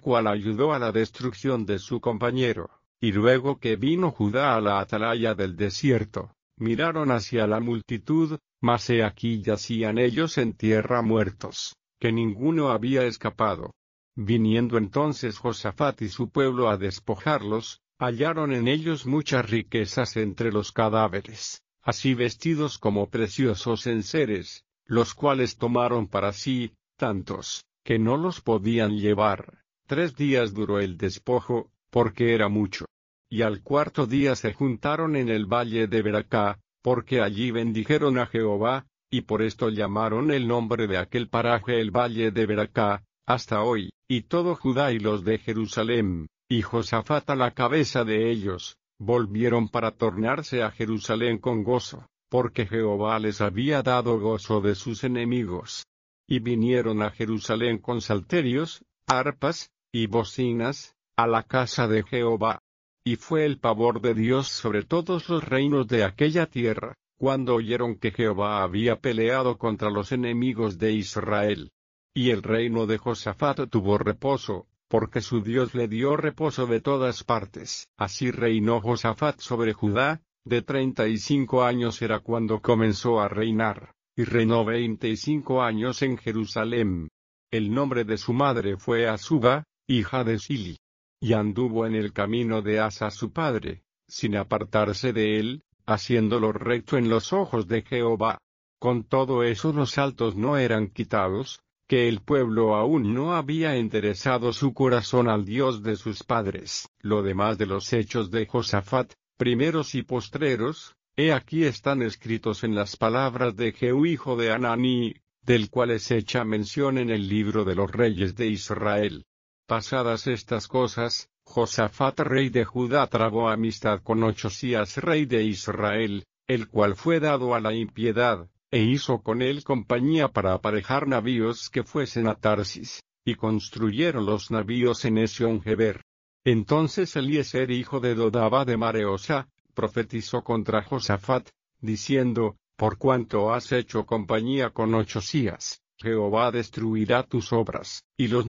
cual ayudó a la destrucción de su compañero. Y luego que vino Judá a la atalaya del desierto, miraron hacia la multitud, mas he aquí yacían ellos en tierra muertos, que ninguno había escapado. Viniendo entonces Josafat y su pueblo a despojarlos, hallaron en ellos muchas riquezas entre los cadáveres, así vestidos como preciosos enseres, los cuales tomaron para sí, tantos, que no los podían llevar. 3 días duró el despojo, porque era mucho. Y al cuarto día se juntaron en el valle de Beracá, porque allí bendijeron a Jehová, y por esto llamaron el nombre de aquel paraje el valle de Beracá, hasta hoy, y todo Judá y los de Jerusalén, y Josafat a la cabeza de ellos, volvieron para tornarse a Jerusalén con gozo, porque Jehová les había dado gozo de sus enemigos. Y vinieron a Jerusalén con salterios, arpas, y bocinas, a la casa de Jehová. Y fue el pavor de Dios sobre todos los reinos de aquella tierra, cuando oyeron que Jehová había peleado contra los enemigos de Israel. Y el reino de Josafat tuvo reposo, porque su Dios le dio reposo de todas partes. Así reinó Josafat sobre Judá, de 35 años era cuando comenzó a reinar, y reinó 25 años en Jerusalén. El nombre de su madre fue Azuba, hija de Sili. Y anduvo en el camino de Asa su padre, sin apartarse de él, haciéndolo recto en los ojos de Jehová. Con todo eso los altos no eran quitados, que el pueblo aún no había enderezado su corazón al Dios de sus padres. Lo demás de los hechos de Josafat, primeros y postreros, he aquí están escritos en las palabras de Jehú hijo de Hanani, del cual es hecha mención en el libro de los reyes de Israel. Pasadas estas cosas, Josafat rey de Judá trabó amistad con Ochzías rey de Israel, el cual fue dado a la impiedad, e hizo con él compañía para aparejar navíos que fuesen a Tarsis, y construyeron los navíos en Ezión-Geber. Entonces Eliezer hijo de Dodaba de Mareosa, profetizó contra Josafat, diciendo, por cuanto has hecho compañía con Ochzías, Jehová destruirá tus obras, y los